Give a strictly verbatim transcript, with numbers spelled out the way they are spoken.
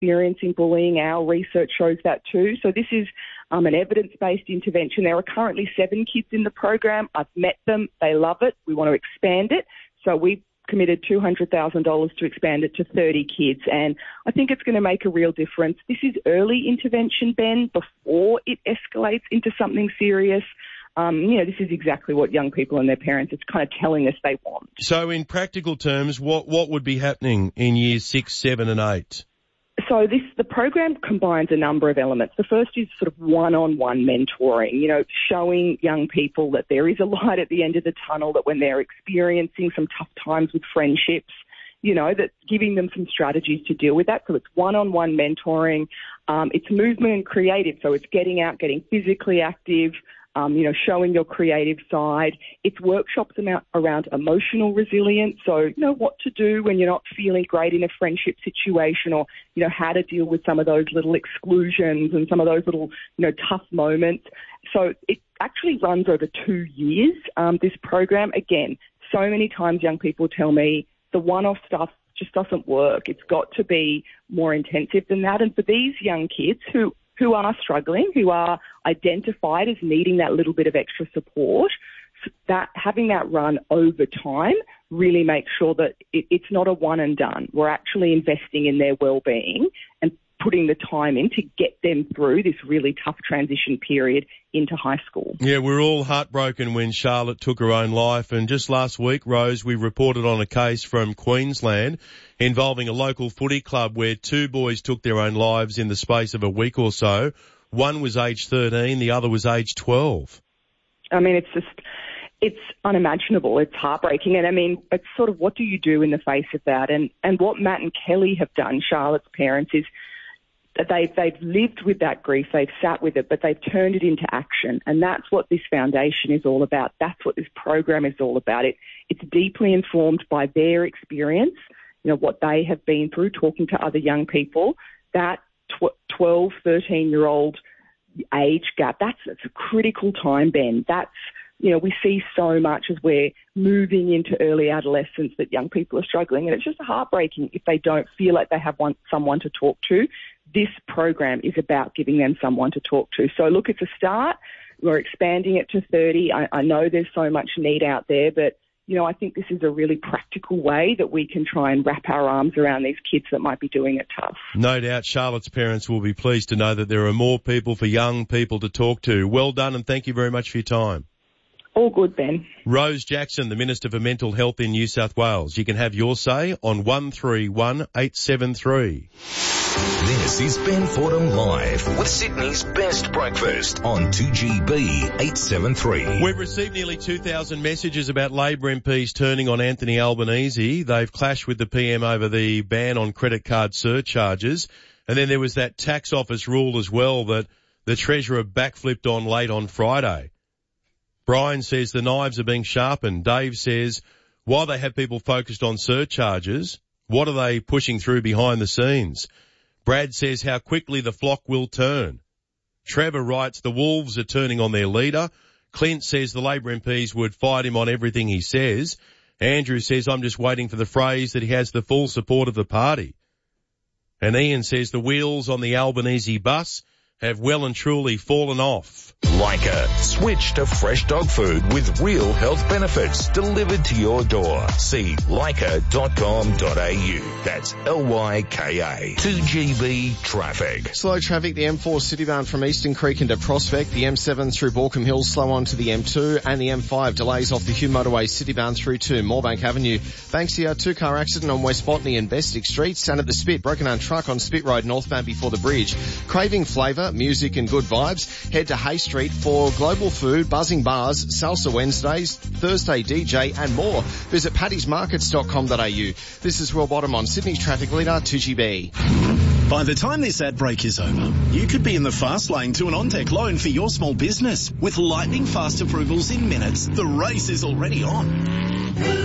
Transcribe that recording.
experiencing bullying. Our research shows that too. So this is um, an evidence-based intervention. There are currently seven kids in the program. I've met them. They love it. We want to expand it. So we've committed two hundred thousand dollars to expand it to thirty kids. And I think it's going to make a real difference. This is early intervention, Ben, before it escalates into something serious. Um, you know, this is exactly what young people and their parents, it's kind of telling us they want. So in practical terms, what, what would be happening in years six, seven and eight? So this, the program combines a number of elements. The first is sort of one-on-one mentoring, you know, showing young people that there is a light at the end of the tunnel, that when they're experiencing some tough times with friendships, you know, that giving them some strategies to deal with that. So it's one-on-one mentoring. Um, it's movement and creative. So it's getting out, getting physically active, Um, you know, showing your creative side. It's workshops about, around emotional resilience. So, you know, what to do when you're not feeling great in a friendship situation, or, you know, how to deal with some of those little exclusions and some of those little, you know, tough moments. So it actually runs over two years, um, this program. Again, so many times young people tell me the one-off stuff just doesn't work. It's got to be more intensive than that. And for these young kids who who are struggling, who are identified as needing that little bit of extra support, that having that run over time really makes sure that it, it's not a one and done. We're actually investing in their well-being and putting the time in to get them through this really tough transition period into high school. Yeah, we're all heartbroken when Charlotte took her own life. And just last week, Rose, we reported on a case from Queensland involving a local footy club where two boys took their own lives in the space of a week or so. One was age thirteen, the other was age twelve. I mean, it's just, it's unimaginable. It's heartbreaking. And I mean, it's sort of, what do you do in the face of that? And, and what Matt and Kelly have done, Charlotte's parents, is They've, they've lived with that grief, they've sat with it, but they've turned it into action. And that's what this foundation is all about. That's what this program is all about. It, it's deeply informed by their experience, you know, what they have been through, talking to other young people. That twelve, thirteen-year-old age gap, that's, that's a critical time, Ben. That's, you know, we see so much as we're moving into early adolescence that young people are struggling, and it's just heartbreaking if they don't feel like they have one, someone to talk to. This program is about giving them someone to talk to. So look, it's a start. We're expanding it to thirty. I, I know there's so much need out there, but, you know, I think this is a really practical way that we can try and wrap our arms around these kids that might be doing it tough. No doubt Charlotte's parents will be pleased to know that there are more people for young people to talk to. Well done, and thank you very much for your time. All good, Ben. Rose Jackson, the Minister for Mental Health in New South Wales. You can have your say on one three one eight seven three. This is Ben Fordham Live with Sydney's best breakfast on two G B eight seven three. We've received nearly two thousand messages about Labor M Ps turning on Anthony Albanese. They've clashed with the P M over the ban on credit card surcharges. And then there was that tax office rule as well that the Treasurer backflipped on late on Friday. Brian says the knives are being sharpened. Dave says, while they have people focused on surcharges, what are they pushing through behind the scenes? Brad says how quickly the flock will turn. Trevor writes the Wolves are turning on their leader. Clint says the Labor M Ps would fight him on everything he says. Andrew says I'm just waiting for the phrase that he has the full support of the party. And Ian says the wheels on the Albanese bus have well and truly fallen off. Lyca. Switch to fresh dog food with real health benefits delivered to your door. See lyca dot com dot a u. That's L Y K A. two G B traffic. Slow traffic, the M four citybound from Eastern Creek into Prospect, the M seven through Baulkham Hills slow on to the M two, and the M five delays off the Hume Motorway citybound through to Moorebank Avenue. Banksia, two-car accident on West Botany and Bestick Streets, and at the Spit, broken down truck on Spit Road northbound before the bridge. Craving flavour, music and good vibes? Head to Hay Street for global food, buzzing bars, salsa Wednesdays, Thursday D J and more. Visit paddy's markets dot com dot a u. This is Will Bottom on Sydney's traffic leader, two G B. By the time this ad break is over, you could be in the fast lane to an OnTech loan for your small business. With lightning fast approvals in minutes, the race is already on.